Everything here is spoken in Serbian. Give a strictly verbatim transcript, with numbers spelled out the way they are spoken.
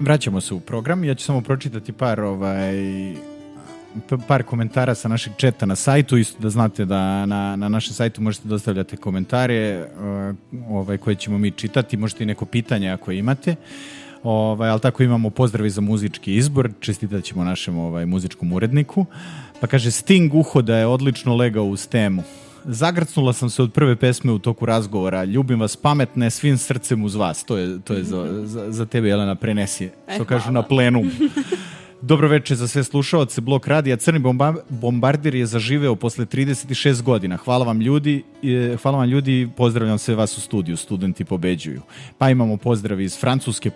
vraćamo se u program. Ja ću samo pročitati par ovaj par komentara sa našeg četa na sajtu, isto da znate da na, na našem sajtu možete dostavljati komentare ovaj, koje ćemo mi čitati, možete i neko pitanje ako imate. Ovaj, ali tako imamo pozdravi za muzički izbor, čestitat ćemo našem ovaj, muzičkom uredniku. Pa kaže, Sting uho da je odlično legao uz temu. Zagrcnula sam se od prve pesme u toku razgovora. Ljubim vas pametne, svim srcem uz vas. To je, to je za, za, za tebe, Jelena, prenesi. Što kažu na plenu. Dobro večer za sve slušaoce Blok radija. Crni bomba, bombardir je zaživeo posle trideset šest godina. Hvala vam ljudi, hvala vam ljudi, pozdravljam sve vas u studiju. Studenti pobeđuju. Pa imamo pozdrav iz Francuske,